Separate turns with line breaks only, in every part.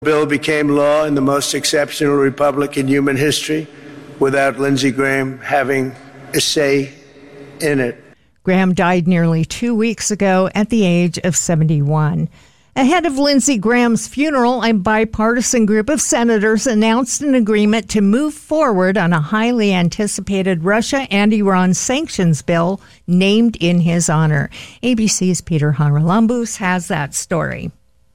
The bill became law in the most exceptional republic in human history without Lindsey Graham having a say in it.
Graham died nearly 2 weeks ago at the age of 71. Ahead of Lindsey Graham's funeral, a bipartisan group of senators announced an agreement to move forward on a highly anticipated Russia and Iran sanctions bill named in his honor. ABC's Peter Haralambous has that story.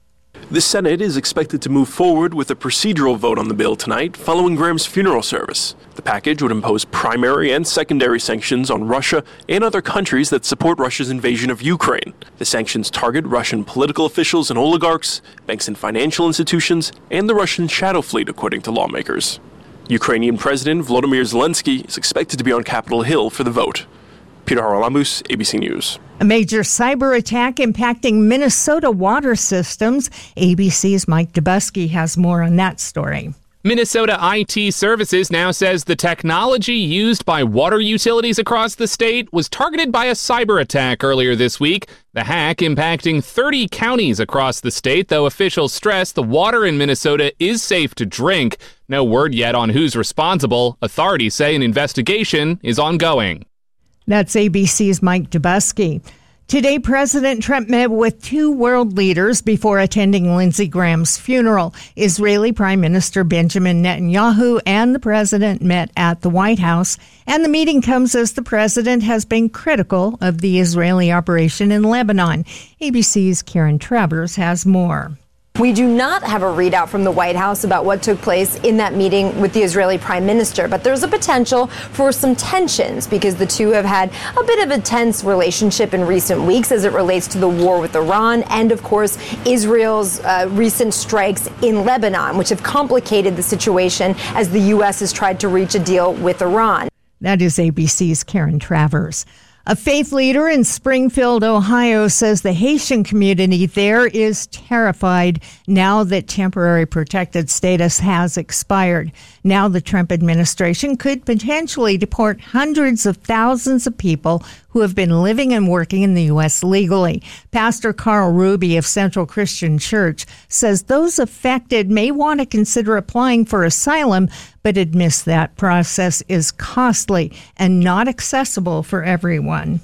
The Senate is expected to move forward with a procedural vote on the bill tonight following Graham's funeral service. The package would impose primary and secondary sanctions on Russia and other countries that support Russia's invasion of Ukraine. The sanctions target Russian political officials and oligarchs, banks and financial institutions, and the Russian shadow fleet, according to lawmakers. Ukrainian President Volodymyr Zelensky is expected to be on Capitol Hill for the vote. Peter Haralambous, ABC News.
A major cyber attack impacting Minnesota water systems. ABC's Mike Dubusky has more on that story.
Minnesota IT Services now says the technology used by water utilities across the state was targeted by a cyber attack earlier this week. The hack impacting 30 counties across the state, though officials stress the water in Minnesota is safe to drink. No word yet on who's responsible. Authorities say an investigation is ongoing.
That's ABC's Mike Dubusky. Today, President Trump met with two world leaders before attending Lindsey Graham's funeral. Israeli Prime Minister Benjamin Netanyahu and the president met at the White House. And the meeting comes as the president has been critical of the Israeli operation in Lebanon. ABC's Karen Travers has more.
We do not have a readout from the White House about what took place in that meeting with the Israeli prime minister, but there's a potential for some tensions because the two have had a bit of a tense relationship in recent weeks as it relates to the war with Iran and, of course, Israel's recent strikes in Lebanon, which have complicated the situation as the U.S. has tried to reach a deal with Iran.
That is ABC's Karen Travers. A faith leader in Springfield, Ohio, says the Haitian community there is terrified now that temporary protected status has expired. Now the Trump administration could potentially deport hundreds of thousands of people who have been living and working in the U.S. legally. Pastor Carl Ruby of Central Christian Church says those affected may want to consider applying for asylum, but admits that process is costly and not accessible for everyone.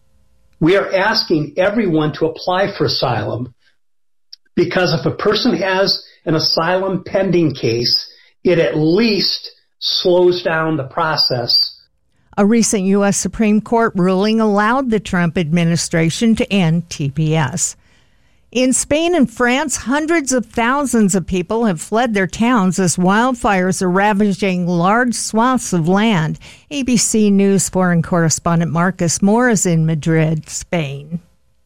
We are asking everyone to apply for asylum because if a person has an asylum pending case, it at least slows down the process.
A recent U.S. Supreme Court ruling allowed the Trump administration to end TPS. In Spain and France, hundreds of thousands of people have fled their towns as wildfires are ravaging large swaths of land. ABC News foreign correspondent Marcus Moore is in Madrid, Spain.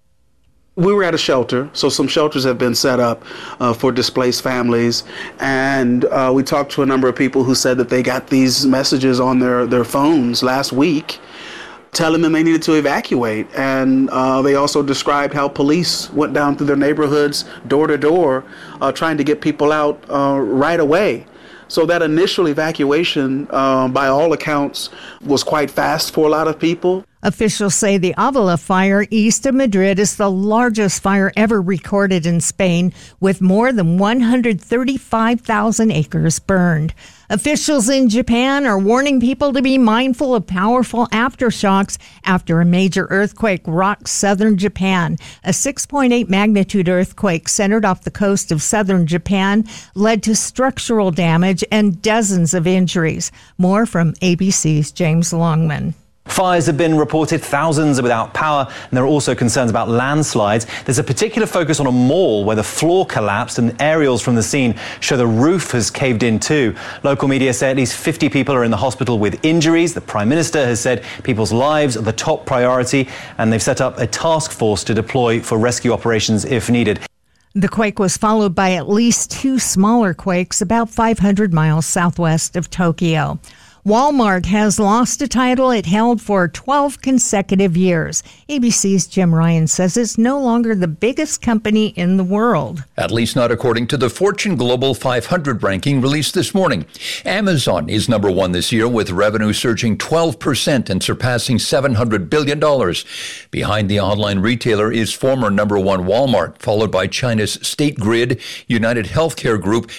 We were at a shelter, so some shelters have been set up for displaced families, and we talked to a number of people who said that they got these messages on their phones last week telling them they needed to evacuate, and they also described how police went down through their neighborhoods door to door trying to get people out right away. So that initial evacuation, by all accounts, was quite fast for a lot of people.
Officials say the Avila fire east of Madrid is the largest fire ever recorded in Spain, with more than 135,000 acres burned. Officials in Japan are warning people to be mindful of powerful aftershocks after a major earthquake rocked southern Japan. A 6.8 magnitude earthquake centered off the coast of southern Japan led to structural damage and dozens of injuries. More from ABC's James Longman.
Fires have been reported, thousands are without power, and there are also concerns about landslides. There's a particular focus on a mall where the floor collapsed and aerials from the scene show the roof has caved in too. Local media say at least 50 people are in the hospital with injuries. The Prime Minister has said people's lives are the top priority, and they've set up a task force to deploy for rescue operations if needed.
The quake was followed by at least two smaller quakes about 500 miles southwest of Tokyo. Walmart has lost a title it held for 12 consecutive years. ABC's Jim Ryan says it's no longer the biggest company in the world.
At least not according to the Fortune Global 500 ranking released this morning. Amazon is number one this year, with revenue surging 12% and surpassing $700 billion. Behind the online retailer is former number one Walmart, followed by China's State Grid, United Healthcare Group,